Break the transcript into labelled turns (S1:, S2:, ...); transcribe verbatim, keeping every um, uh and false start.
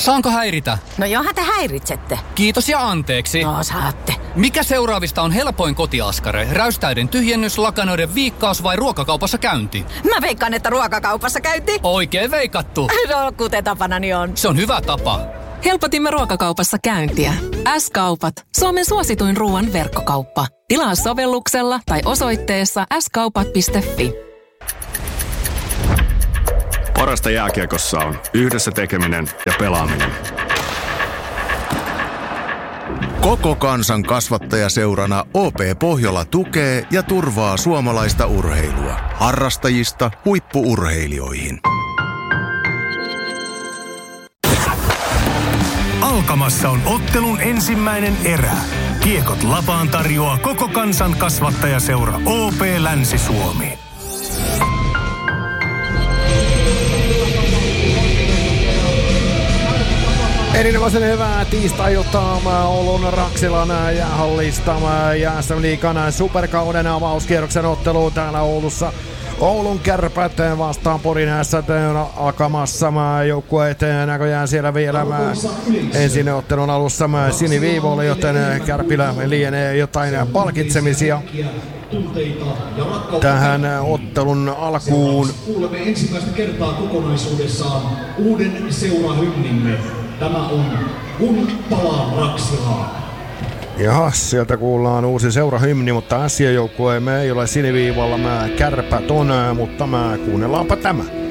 S1: Saanko häiritä?
S2: No johan te häiritsette.
S1: Kiitos ja anteeksi.
S2: No saatte.
S1: Mikä seuraavista on helpoin kotiaskare? Räystäiden tyhjennys, lakanoiden viikkaus vai ruokakaupassa käynti?
S2: Mä veikkaan, että ruokakaupassa käynti.
S1: Oikein veikattu.
S2: No kuten tapanani on.
S1: Se on hyvä tapa.
S3: Helpotimme ruokakaupassa käyntiä. S-kaupat. Suomen suosituin ruoan verkkokauppa. Tilaa sovelluksella tai osoitteessa s kaupat piste f i.
S4: Parasta jääkiekossa on yhdessä tekeminen ja pelaaminen.
S5: Koko kansan kasvattajaseurana O P Pohjola tukee ja turvaa suomalaista urheilua. Harrastajista huippu-urheilijoihin.
S6: Alkamassa on ottelun ensimmäinen erä. Kiekot lapaan tarjoaa koko kansan kasvattajaseura O P Länsi-Suomi.
S7: Erinomaisen hyvää tiistai-iltaa Oulun Raksilan jäähallista ja S M-liigan superkauden avauskierroksen ottelu täällä Oulussa. Oulun Kärpät vastaan Porin ässät alkamassa. Joukkueet näköjään siellä vielä ensin ottelun alussa siniviivoille, joten Kärpillä lienee jotain palkitsemisia tähän ottelun alkuun.
S8: Kuulemme ensimmäistä kertaa kokonaisuudessaan uuden seurahymnimme. Tämä on Kun palaan Raksilaan.
S7: Jaha, sieltä kuullaan uusi seurahymni, mutta S J-joukkueemme ei ole siniviivalla. Mä Kärpät on, mutta mä kuunnellaanpa tämä.